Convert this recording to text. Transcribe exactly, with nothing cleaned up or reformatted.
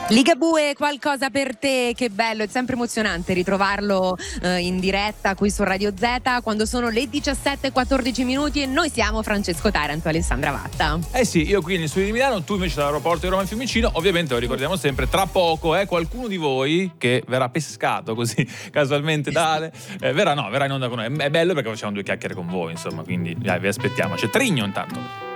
Ligabue, qualcosa per te, che bello, è sempre emozionante ritrovarlo eh, in diretta qui su Radio Z quando sono le diciassette e quattordici minuti e noi siamo Francesco Taranto e Alessandra Vatta. Eh sì, io qui negli studi di Milano, tu invece dall'aeroporto di Roma in Fiumicino. Ovviamente lo ricordiamo sempre, tra poco eh, qualcuno di voi che verrà pescato così casualmente da Ale, eh, verrà no, verrà in onda con noi. È bello perché facciamo due chiacchiere con voi, insomma, quindi dai, vi aspettiamo. C'è Trigno intanto.